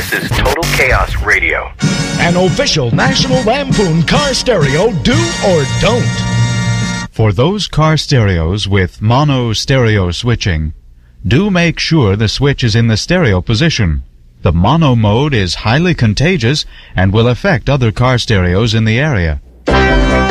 This is Total Chaos Radio. An official National Lampoon car stereo, do or don't. For those car stereos with mono stereo switching, do make sure the switch is in the stereo position. The mono mode is highly contagious and will affect other car stereos in the area.